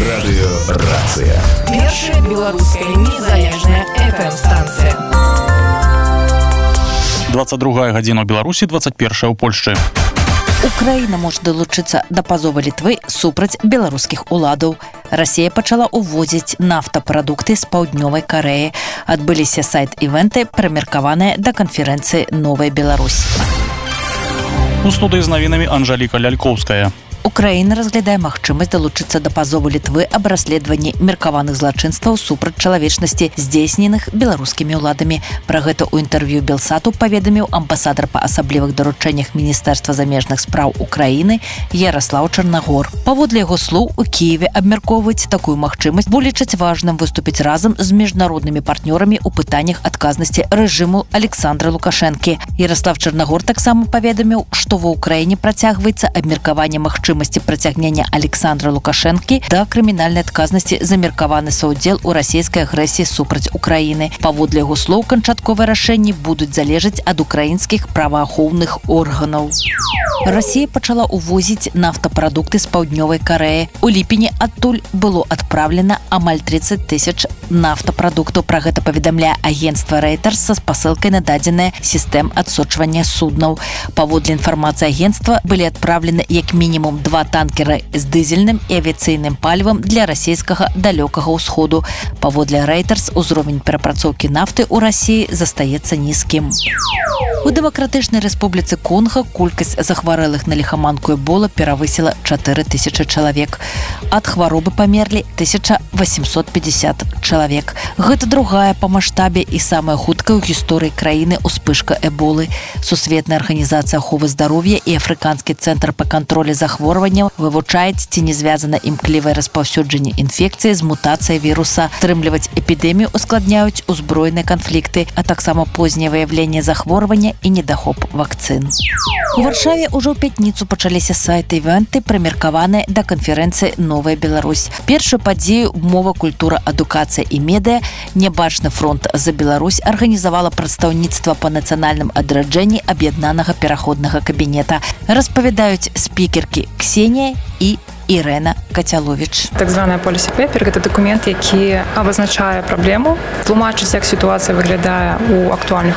Радыёрацыя. Першая беларуская незалежная FM-станцыя. 22 гадзіна ў Беларусі, 21 у Польшчы. Украіна можа далучыцца да пазову Літвы супраць беларускіх уладаў. Расія пачала ўвозіць нафтапрадукты з паўднёвай Карэі. Адбыліся сайт-івенты, прымеркаваныя да канферэнцыі «Новая Беларусь». У студыі з навінамі Анжаліка Лялькоўская. Украіна разглядае магчымасць далучыцца да пазову Літвы аб расследаванні меркаваных злачынстваў супраць чалавечнасці, здзейсненых беларускімі ўладамі. Пра гэта ў інтэрв'ю Белсату паведаміў амбасадар па асаблівых даручэннях Міністэрства замежных спраў Украіны Яраслаў Чарнагор. Паводле яго слоў, у Кіеве абмяркоўваюць такую магчымасць, бо лічаць важным выступіць разам з міжнароднымі партнёрамі ў пытаннях адказнасці рэжыму Александра Лукашэнкі. Яраслав Чарнагор таксама паведаміў, што ва ўкраіне працягваецца абмеркаванне магчымасці прыцягнення Александра Лукашэнкі да крымінальнай адказнасці за меркаваны саўдзел у расійскай агрэсіі супраць Украіны. Паводле яго слоў, канчатковыя рашэнні будуць залежаць ад украінскіх праваахоўных органаў. Расія пачала ўвозіць нафтапрадукты з паўднёвай Карэі. У ліпені адтуль было адпраўлена амаль 30 000 нафтапрадуктаў. Пра гэта паведамляе агенцтва Reuters са спасылкай на дадзеныя сістэм адсочвання суднаў. Паводле інфармацыі агенцтва былі адпраўлены як мінімум 2 танкеры з дызельным і авіяцыйным палівам для расійскага далёкага ўсходу. Паводле Reuters, узровень перапрацоўкі нафты ў Расіі застаецца нізкім. У Дэмакратычнай Рэспубліцы Конга колькасць захварэлых на ліхаманку Эбола перавысіла 4000 чалавек. Ад хваробы памерлі 1850 чалавек. Гэта другая па маштабе і самая хуткая ў гісторыі краіны ўспышка Эболы. Сусветная арганізацыя аховы здароўя і Афрыканскі цэнтр па кантролі захворванняў вывучаюць, ці не звязана імклівае распаўсюджанне інфекцыі з мутацыяй віруса. Стрымліваць эпідэмію ускладняюць узброеныя канфлікты, а таксама познее выяўленне захворвання і недахоп вакцын. У Варшаве ўжо ў пятніцу пачаліся сайты-івенты, прымеркаваныя да канферэнцыі «Новая Беларусь». Першую падзею «Мова, культура, адукацыя і медыа» Нябачны фронт за Беларусь арганізавала прадстаўніцтва па нацыянальным адраджэнні аб'яднанага пераходнага кабінета. Распавядаюць спікеркі Ксенія і Ірена Кацяловіч. Так званая policy paper – гэта дакумент, які абазначае праблему, тлумачыць, як сітуацыя выглядае ў актуальных